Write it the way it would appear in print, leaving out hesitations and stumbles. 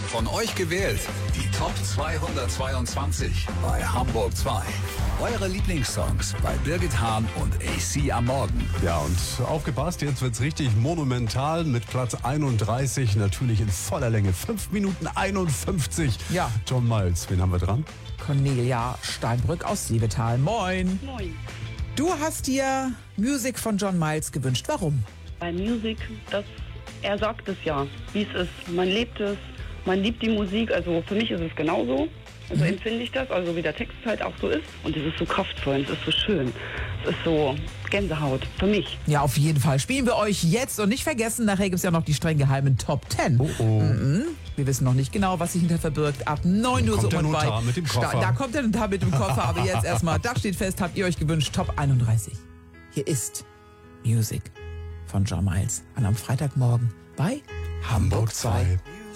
Von euch gewählt. Die Top 222 bei Hamburg 2. Eure Lieblingssongs bei Birgit Hahn und AC am Morgen. Ja, und aufgepasst, jetzt wird's richtig monumental mit Platz 31, natürlich in voller Länge. 5 Minuten 51. Ja. John Miles, wen haben wir dran? Cornelia Steinbrück aus Siebetal. Moin. Moin. Du hast dir Musik von John Miles gewünscht. Warum? Bei Musik, er sagt es ja, wie es ist. Man lebt es, man liebt die Musik. Also für mich ist es genauso. Also empfinde ich das, also wie der Text halt auch so ist. Und es ist so kraftvoll, es ist so schön. Es ist so Gänsehaut für mich. Ja, auf jeden Fall. Spielen wir euch jetzt und nicht vergessen, nachher gibt es ja noch die streng geheimen Top 10. Wir wissen noch nicht genau, was sich hinter verbirgt. Ab 9 Uhr so Kommt der und bei. Notar mit dem Koffer. Da kommt der Notar mit dem Koffer. Aber jetzt erstmal, da steht fest, habt ihr euch gewünscht, Top 31. Hier ist Music von John Miles. Am Freitagmorgen bei Hamburg 2.